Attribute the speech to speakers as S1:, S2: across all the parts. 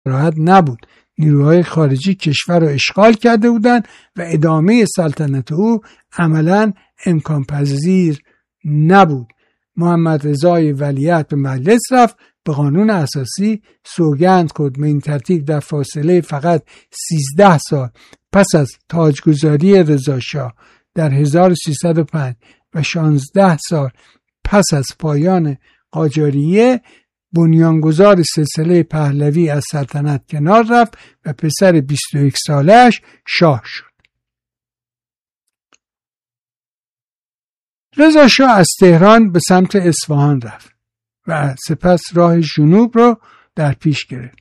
S1: راحت نبود. نیروهای خارجی کشور را اشغال کرده بودند و ادامه سلطنت او عملاً امکان پذیر نبود. محمد رضای ولیعهد به مجلس رفت، به قانون اساسی سوگند خورد. به این ترتیب در فاصله فقط 13 سال پس از تاجگذاری رضاشاه در 1305 و 16 سال پس از پایان قاجاریه، بنیانگذار سلسله پهلوی از سلطنت کنار رفت و پسر 21 سالش شاه شد. رضاشاه از تهران به سمت اصفهان رفت و سپس راه جنوب رو در پیش گرفت.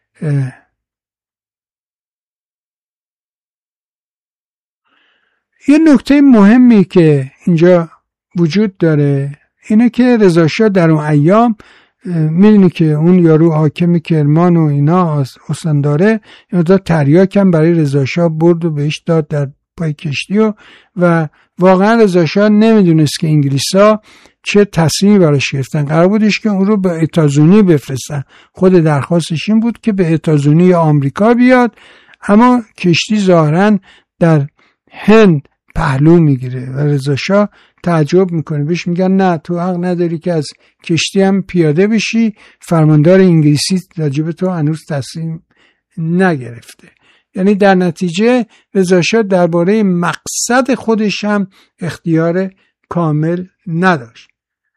S1: یه نکته مهمی که اینجا وجود داره اینه که رضاشاه در اون ایام، میدونی که اون یارو حاکم کرمان و اینا استانداره، یعنی تریاک هم برای رضاشاه برد و بهش داد در پای کشتی و واقعا رضاشاه نمیدونست که انگلیسا چه تصمیمی براش گرفتن. قرار بودش که اون رو به اتازونی بفرستن. خود درخواستش این بود که به اتازونی آمریکا بیاد، اما کشتی ظاهرا در هند پهلو میگیره و رضاشاه تعجب میکنه. بهش میگن نه، تو حق نداری که از کشتی هم پیاده بشی، فرماندار انگلیسی راجب تو هنوز تصمیم نگرفته. یعنی در نتیجه رضاشاه درباره مقصد خودش هم اختیار کامل نداشت.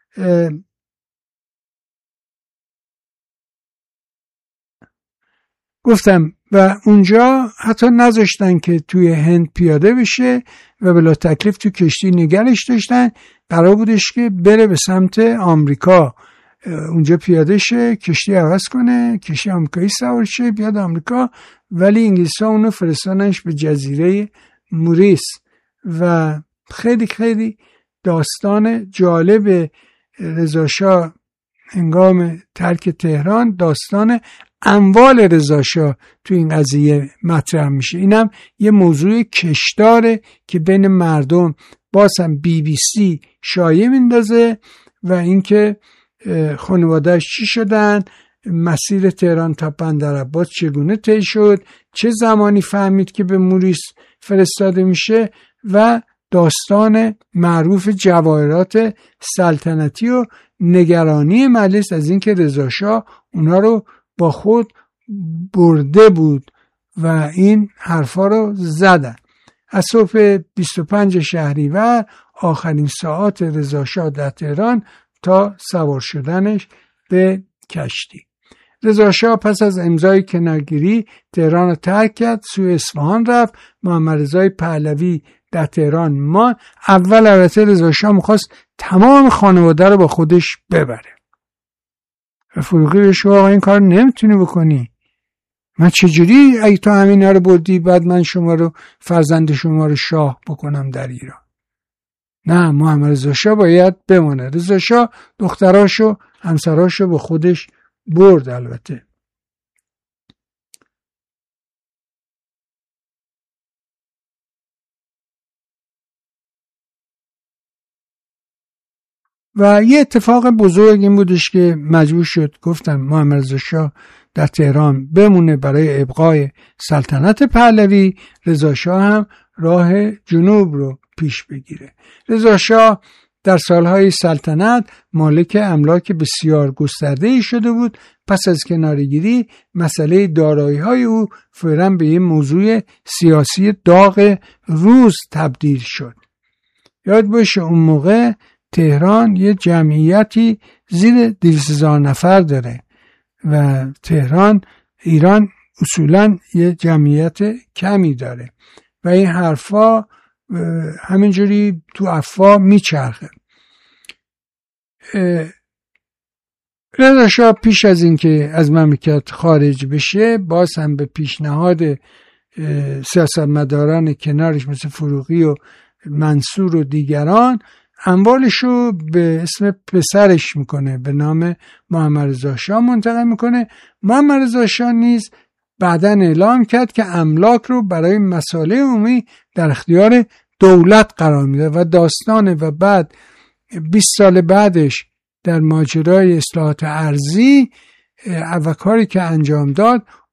S1: گفتم و اونجا حتی نذاشتن که توی هند پیاده بشه و بلا تکلیف تو کشتی نگرش داشتن. قرار بودش که بره به سمت آمریکا، اونجا پیاده شه، کشتی عوض کنه، کشتی آمریکایی سوار شه بیاد آمریکا، ولی انگلیس‌ها اونو فرستادنش به جزیره موریس. و خیلی خیلی داستان جالب رضاشاه هنگام ترک تهران، داستان اموال رضاشاه تو این قضیه مطرح میشه. اینم یه موضوع کشداره که بین مردم بازم BBC شایعه میندازه و اینکه خانواده‌اش چی شدن، مسیر تهران تا بندرعباس چگونه طی شد، چه زمانی فهمید که به موریس فرستاده میشه و داستان معروف جواهرات سلطنتی و نگرانی مجلس از اینکه رضاشاه اونا رو با خود برده بود و این حرفا رو زدن. از صبح 25 شهریور آخرین ساعات رضاشاه در تهران تا سوار شدنش به کشتی. رضاشاه پس از امضای کنارگیری تهران رو ترک کرد، سوی اصفهان رفت. محمد رضای پهلوی در تهران ما. اول البته رضاشاه میخواست تمام خانواده رو با خودش ببره و فروغی بهش گفت آقا این کار نمیتونی بکنی، من چجوری اگه تو همینا رو بردی بعد من شما رو، فرزند شما رو شاه بکنم در ایران؟ نه، محمد رضا شاه باید بمونه. رضا شاه دختراشو همسراشو با خودش برد. البته و یه اتفاق بزرگ این بودش که مجبور شد، گفتم، محمد رضا شاه در تهران بمونه برای ابقای سلطنت پهلوی. رضا شاه هم راه جنوب رو پیش بگیره. رضا شاه در سالهای سلطنت مالک املاک بسیار گسترده‌ای شده بود. پس از کناره‌گیری مسئله دارایی‌های او فوراً به یه موضوع سیاسی داغ روز تبدیل شد. یاد باشه اون موقع تهران یه جمعیتی زیر 200,000 نفر داره و تهران، ایران اصولاً یه جمعیت کمی داره و این حرفا همینجوری تو افواه میچرخه. رضا شاه پیش از اینکه از مملکت خارج بشه باز هم به پیشنهاد سیاستمداران کنارش مثل فروغی و منصور و دیگران اموالشو به اسم پسرش میکنه، به نام محمد رضا شاه منتقل میکنه. محمد رضا شاه نیز بعداً اعلام کرد که املاک رو برای مصالح عمومی در اختیار دولت قرار میده و داستانه. و بعد 20 سال بعدش در ماجرای اصلاحات ارضی اول کاری که انجام داد